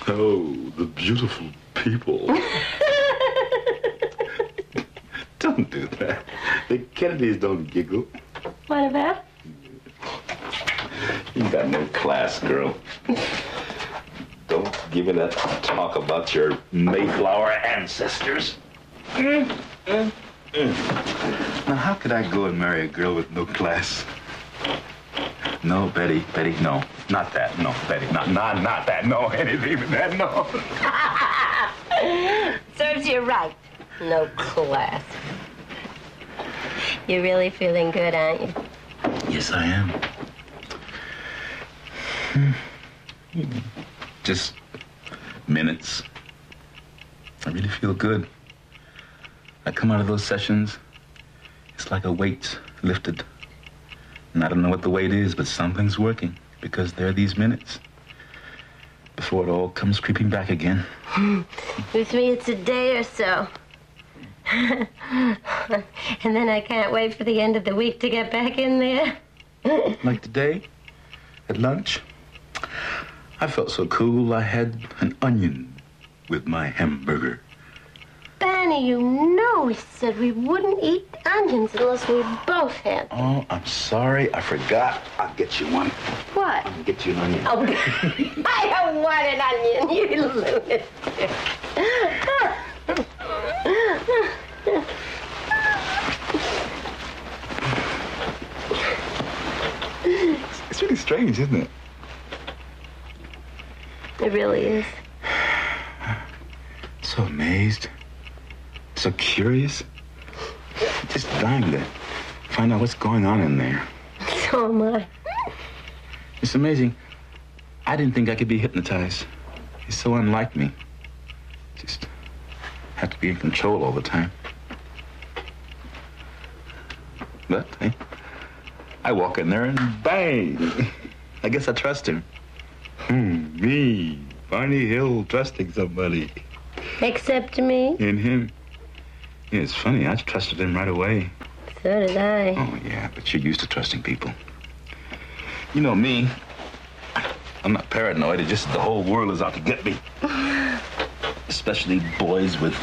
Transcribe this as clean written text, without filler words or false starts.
Oh, the beautiful people. Don't do that. The Kennedys don't giggle. What about? You got no class, girl. Don't give me that talk about your Mayflower ancestors. Now, how could I go and marry a girl with no class? No, Betty, no. Not that, no, Betty, not that, no, anything but that, no. Serves you right. No class. You're really feeling good, aren't you? Yes, I am. Just minutes. I really feel good. I come out of those sessions, it's like a weight's lifted. And I don't know what the weight is, but something's working because there are these minutes before it all comes creeping back again. With me, it's a day or so. And then I can't wait for the end of the week to get back in there. Like today, at lunch, I felt so cool I had an onion with my hamburger. Danny, you know we said we wouldn't eat onions unless we both had them. Oh, I'm sorry. I forgot. I'll get you one. What? I'll get you an onion. Oh, I don't want an onion, you lunatic. It's really strange, isn't it? It really is. So amazed. So curious. Just dying to find out what's going on in there. So am I. It's amazing. I didn't think I could be hypnotized. It's so unlike me. Just have to be in control all the time. But, hey, I walk in there and bang! I guess I trust him. Me, Barney Hill, trusting somebody. Except me? In him. Yeah, it's funny. I trusted him right away. So did I. Oh, yeah, but you're used to trusting people. You know me. I'm not paranoid. It's just the whole world is out to get me. Especially boys with